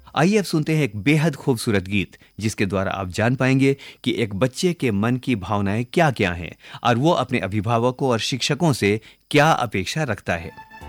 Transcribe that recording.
आइए अब सुनते हैं एक बेहद खूबसूरत गीत जिसके द्वारा आप जान पाएंगे कि एक बच्चे के मन की भावनाएं क्या क्या हैं और वो अपने अभिभावकों और शिक्षकों से क्या अपेक्षा रखता है।